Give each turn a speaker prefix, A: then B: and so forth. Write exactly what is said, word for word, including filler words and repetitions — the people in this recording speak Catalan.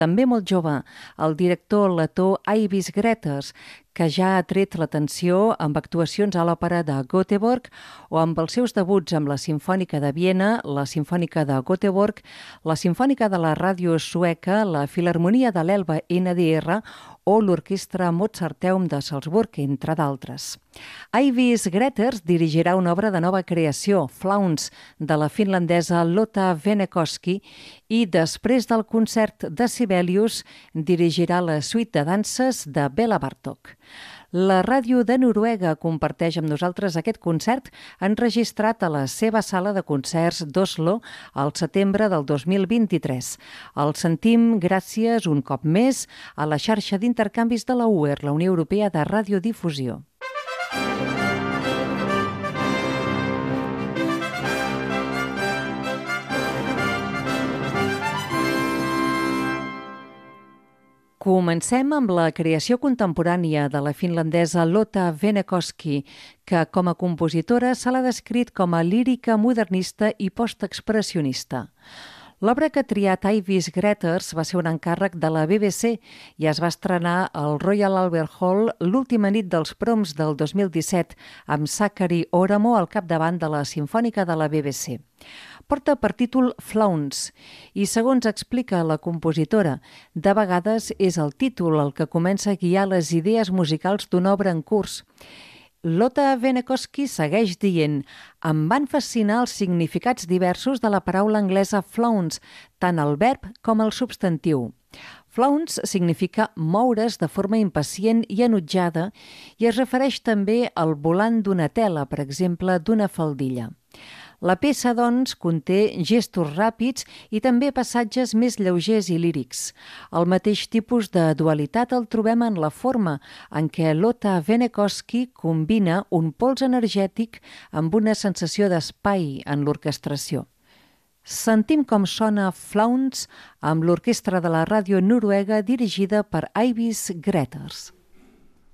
A: també molt jove, el director letó Aibys Greters, que ja ha tret l'atenció amb actuacions a l'òpera de Göteborg o amb els seus debuts amb la Simfònica de Viena, la Simfònica de Göteborg, la Simfònica de la Ràdio Sueca, la Filharmonia de l'Elba N D R o l'Orquestra Mozarteum de Salzburg, entre d'altres. Aibys Greters dirigirà una obra de nova creació, Flauns, de la finlandesa Lotta Venekoski, i després del concert de Sibelius dirigirà la suite de danses de Bela Bartók. La ràdio de Noruega comparteix amb nosaltres aquest concert enregistrat a la seva sala de concerts d'Oslo al setembre del dos mil vint-i-tres. El sentim gràcies un cop més a la xarxa d'intercanvis de la U E R, la Unió Europea de Radiodifusió. Comencem amb la creació contemporània de la finlandesa Lotta Venekoski, que com a compositora se l'ha descrit com a lírica modernista i postexpressionista. L'obra que ha triat Aibys Greters va ser un encàrrec de la B B C i es va estrenar al Royal Albert Hall l'última nit dels proms del dos mil disset amb Sakari Oramo al capdavant de la Simfònica de la B B C. Porta per títol Flauns i, segons explica la compositora, de vegades és el títol el que comença a guiar les idees musicals d'una obra en curs. Lotta Venekoski segueix dient: em van fascinar els significats diversos de la paraula anglesa flauns, tant el verb com el substantiu. Flauns significa moure's de forma impacient i enutjada i es refereix també al volant d'una tela, per exemple, d'una faldilla. La peça, doncs, conté gestos ràpids i també passatges més lleugers i lírics. El mateix tipus de dualitat el trobem en la forma, en què Lotta Venekoski combina un pols energètic amb una sensació d'espai en l'orquestració. Sentim com sona Flauns amb l'orquestra de la ràdio noruega dirigida per Aibys Greters.